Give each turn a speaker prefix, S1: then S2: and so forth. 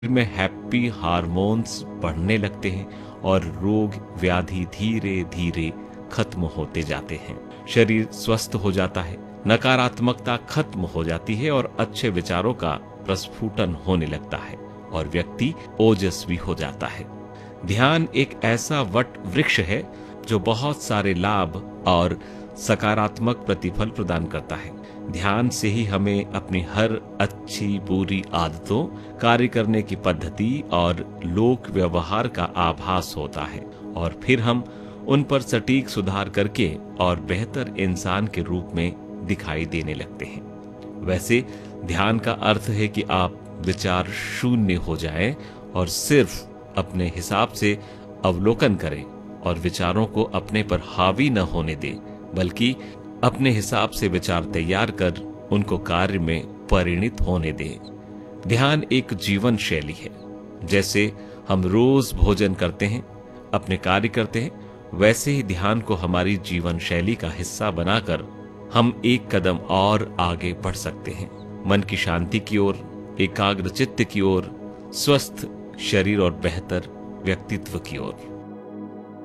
S1: में happy hormones बढ़ने लगते हैं और रोग व्याधि धीरे धीरे खत्म होते जाते हैं। शरीर स्वस्थ हो जाता है, नकारात्मकता खत्म हो जाती है और अच्छे विचारों का प्रस्फुटन होने लगता है और व्यक्ति ओजस्वी हो जाता है। ध्यान एक ऐसा वट वृक्ष है जो बहुत सारे लाभ और सकारात्मक प्रतिफल प्रदान करता है। ध्यान से ही हमें अपनी हर अच्छी बुरी आदतों, कार्य करने की पद्धति और लोक व्यवहार का आभास होता है और फिर हम उन पर सटीक सुधार करके और बेहतर इंसान के रूप में दिखाई देने लगते हैं। वैसे ध्यान का अर्थ है कि आप विचार शून्य हो जाएं और सिर्फ अपने हिसाब से अवलोकन करें और विचारों को अपने पर हावी न होने दें, बल्कि अपने हिसाब से विचार तैयार कर उनको कार्य में परिणित होने दें। ध्यान एक जीवन शैली है। जैसे हम रोज भोजन करते हैं, अपने कार्य करते हैं, वैसे ही ध्यान को हमारी जीवन शैली का हिस्सा बनाकर हम एक कदम और आगे बढ़ सकते हैं, मन की शांति की ओर, एकाग्र चित्त की ओर, स्वस्थ शरीर और बेहतर व्यक्तित्व की ओर।